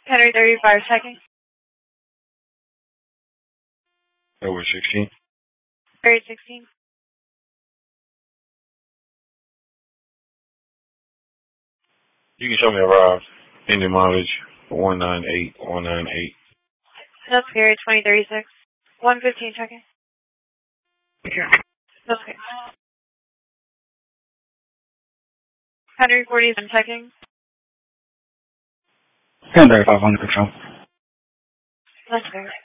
Henry 35 checking. Over 16. Area 16. You can show me a ride. Engine mileage 198,198. That's Area 2036. 115 checking. Okay. Henry 47 checking. Henry 500 control. That's fair.